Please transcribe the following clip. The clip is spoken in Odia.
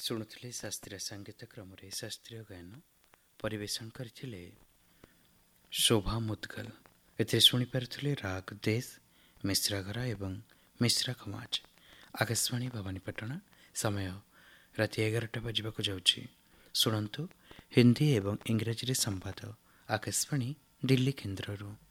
ଶୁଣୁଥିଲେ ଶାସ୍ତ୍ରୀୟ ସଙ୍ଗୀତ କ୍ରମରେ ଶାସ୍ତ୍ରୀୟ ଗାୟନ ପରିବେଷଣ କରିଥିଲେ ଶୋଭା ମୁଦ୍ଗଲ। ଏଥିରେ ଶୁଣିପାରୁଥିଲେ ରାଗ ଦେଶ, ମିଶ୍ରାଘରା ଏବଂ ମିଶ୍ରା ଖମାଜ। ଆକାଶବାଣୀ ଭବାନୀପାଟଣା। ସମୟ ରାତି 11ଟା ବାଜିବାକୁ ଯାଉଛି। ଶୁଣନ୍ତୁ ହିନ୍ଦୀ ଏବଂ ଇଂରାଜୀରେ ସମ୍ବାଦ ଆକାଶବାଣୀ ଦିଲ୍ଲୀ କେନ୍ଦ୍ରରୁ।